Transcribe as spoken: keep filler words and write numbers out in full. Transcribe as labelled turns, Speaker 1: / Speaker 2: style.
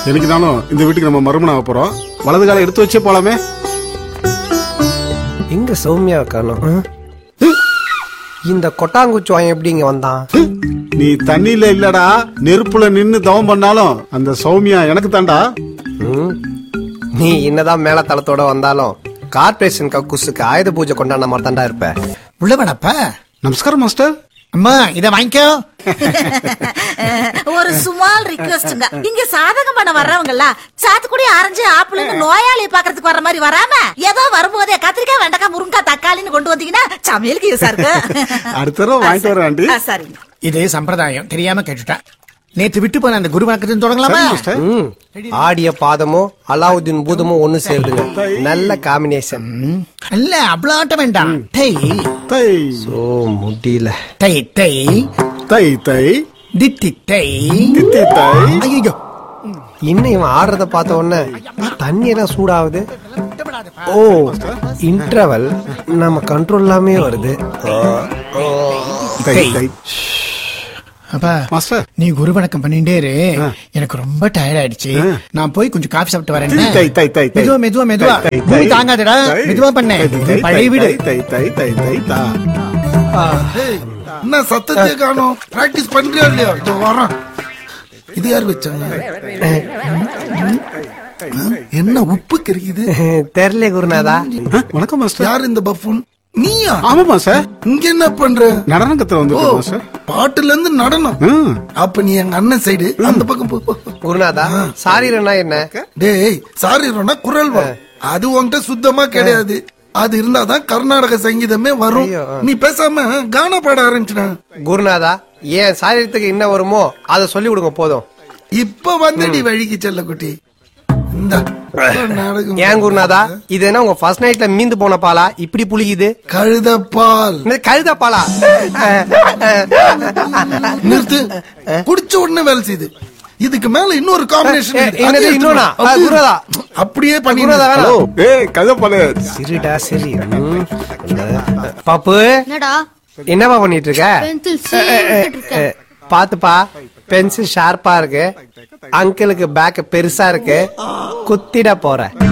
Speaker 1: எனக்குதானும் இந்த வீட்டுக்கு நம்ம மறுமணம் போறோம். வலது காலம் எடுத்து வச்சே போலாமே.
Speaker 2: எங்க சௌமியா காணோம். இந்த கொட்டாங்குச்சி வாங்க எப்படி இங்க வந்தான்?
Speaker 1: நீ தண்ணியில இல்லடா, நெருப்புல நின்னு தவம் பண்ணாலும் அந்த சௌமியா எனக்கு தாண்டா.
Speaker 2: நீ என்னதான் மேல தளத்தோட வந்தாலும் கார்பரேஷன் கக்கூசுக்கு ஆயுத பூஜை கொண்டாடின மாதிரி தாண்டா இருப்ப.
Speaker 3: உள்ளவனப்ப.
Speaker 1: நமஸ்காரம் மாஸ்டர்.
Speaker 3: அம்மா இத வாங்கிக்கோ.
Speaker 4: ஒரு சுமால் ரிக்வெஸ்ட்ங்க. இங்க சாதகம் பண்ண வர்றவங்க எல்லாம் சாத்துக்குடி ஆரஞ்சு ஆப்பிள்னு நோயாளியை பாக்குறதுக்கு வர்ற மாதிரி வராம ஏதோ வரும்போதே கத்திரிக்காய் வெண்டைக்காய் முருங்கா தக்காளின்னு கொண்டு வந்தீங்கன்னா சமையலுக்கு யூஸா இருக்கு.
Speaker 1: அடுத்த தடவை வாங்கிட்டு வரேன் ஆண்டி.
Speaker 4: சரிங்க.
Speaker 3: இதே சம்பிரதாயம் தெரியாம கேட்டுட்டேன். நேத்து விட்டு போன அந்த குரு வணக்கத்தின் தொடங்கலாமா?
Speaker 2: ஆடிய பாதமும் அலாவுதீன் பூதமும் ஒண்ணு சேருதுங்க. நல்ல காம்பினேஷன்.
Speaker 3: இல்ல அவ்வளவு ஆட்ட வேண்டாம். தை
Speaker 1: தை
Speaker 2: சோ முடியல.
Speaker 3: தை தை
Speaker 1: தை தை
Speaker 3: தித்தி தை
Speaker 1: தித்தி தை.
Speaker 3: ஐயோ
Speaker 2: இன்னும் இவன் ஆடுறத பார்த்த உடனே தண்ணி எல்லாம் சூடாகுது. ஓ இன்டர்வல் நம்ம கண்ட்ரோல் இல்லாமே வருது.
Speaker 1: தை தை.
Speaker 3: அப்பா
Speaker 1: மாஸ்டர்
Speaker 3: நீ குரு வணக்கம் பண்ணிட்டே இரு. எனக்கு ரொம்ப டயர்ட் ஆயிடுச்சு. நான் போய் கொஞ்சம் காஃபி சாப்பிட்டு வரேன்.
Speaker 1: தை தை தை தை.
Speaker 3: மெதுவா மெதுவா மெதுவா பூமி தாங்காதடா. மெதுவா பண்ணு. பழைய வீடு.
Speaker 1: தை தை தை தை தா.
Speaker 5: என்ன சத்தத்தை காணோம்? பிராக்டிஸ் பண்றியா இல்லையா? வரோம். இது யார் வச்சாங்க? என்ன உப்பு கறிக்குது?
Speaker 2: தெரியல குருநாதா.
Speaker 1: வணக்கம் மாஸ்டர்.
Speaker 5: யார் இந்த பஃபூன்? நீயா?
Speaker 1: ஆமாமா சார்.
Speaker 5: இங்க என்ன பண்ற?
Speaker 1: நடனம் கத்துல வந்து சார்.
Speaker 5: பாட்டுல இருந்து நடனம். அப்ப நீ எங்க அண்ணன் சைடு அந்த பக்கம் போ.
Speaker 2: குருநாதா சாரீரனா என்ன?
Speaker 5: டேய் சாரீரனா குரல் வரும். அது உன்கிட்ட சுத்தமா கிடையாது. அது இருந்தாதான் கர்நாடக சங்கீதமே வரும். நீ பேசாம கானா பாட ஆரம்பிச்சுனா.
Speaker 2: குருநாதா ஏன் சாரீரத்துக்கு என்ன வருமோ அதை சொல்லி கொடுங்க போதும்.
Speaker 5: இப்ப வந்தடி வழிக்கு செல்ல குட்டி.
Speaker 2: ஏன் குருநாதா இது என்ன உங்க ஃபர்ஸ்ட் நைட்ல மீந்து போன பாலா இப்படி புளிக்குது?
Speaker 5: கழுதப்பால்.
Speaker 2: கழுத பாலா?
Speaker 5: நிறுத்து. குடிச்ச உடனே வேலை செய்யுது. இதுக்கு மேல இன்னொரு காம்பினேஷன்.
Speaker 2: இன்னொன்னா குருநாதா
Speaker 5: அப்படியே பண்ணி.
Speaker 1: கழுதப்பால்
Speaker 2: சரிடா சரி. பாப்பு
Speaker 6: என்னடா
Speaker 2: என்னப்பா பண்ணிட்டு இருக்க?
Speaker 6: பென்சில் சீவிட்டு இருக்கேன்.
Speaker 2: பாத்துப்பா பென்சில் ஷார்ப்பா இருக்கு. அங்கிளுக்கு பேக் பெருசா இருக்கு. குத்திட போற.